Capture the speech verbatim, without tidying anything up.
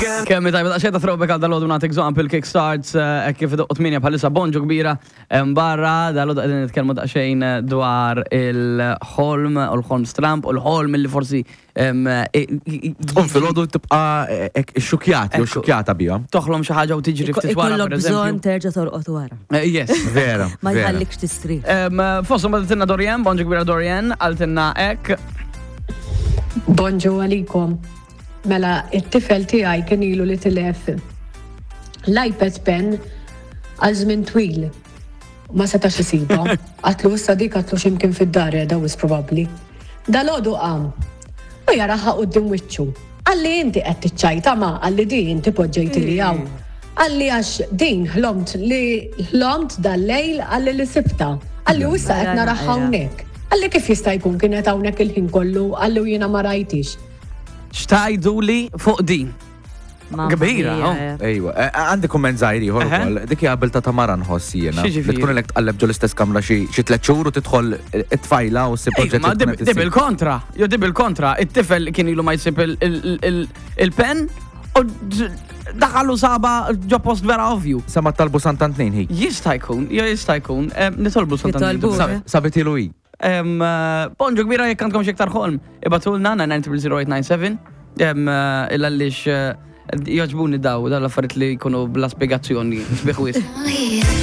Kemmi tajba xejta throwback għal dal-għodu nagħti example kickstarts hekk kif idoqqot minja bħalissa bonġu kbira barra dal-għodu qegħdin nitkellmu daqsxejn dwar il-ħolm u l-ħolm stramp u l-ħolm illi forsi tqum fil-għodu tibqa' xukjat jew xukjata biha. Toħlom xi ħaġa u tiġri ftit wara Ikollok bżonn terġa' torqod wara. Yes. Vera. Ma jħallikx tistri. Fossom għaltinna Dorian, bonġu kbira Dorian, għaltinna hekk. Bonġu għalikom. Mela, it-tifel tiegħi kien ilu li tilef l-iPad pen għal żmien twil. Ma setax isibha. Għatlu issa dik għatlu x'imkien fid-dar dawis probabbli. Dal-għodu qam. U jaraħħa quddiem wiċċu. Għalli inti qed tiċċajta ma għalli din inti poġġejti li hawn. Għalli għax din ħlomt li ħlomt dal-lejl għalli li sibta. Għalli issa qed naraħħa hawnhekk. Għalli kif jista' jkun kienet hawnhekk il-ħin kollu għalli jiena ma rajtix. Xtajdu li fuq din. Kbira, Ejwa, għandi komment żgħir ieħor ukoll, dik hija abilità ta' mara nħossi jiena. Li tkun lek tqalleb ġol l-istess kamra xi tliet xhur u tidħol it-tfajla u ssib proġett. Ma dib il-kontra, jew dib il-kontra, it-tifel kien ilu ma jsib il-pen u daħalu saba ġo post vera ovvju. Sa ma talbu santant nejn hi. Jista' jkun, jew jista' jkun, nitolbu santant nejn. Sabet ilu hi. Bonġu kbira jekk għandkom xi iktar ħolm, ibatulna nine triple zero eight nine seven. Il-għallix joġbuni daw, dal-affarijiet li jkunu bla spiegazzjoni, sbieħ wis.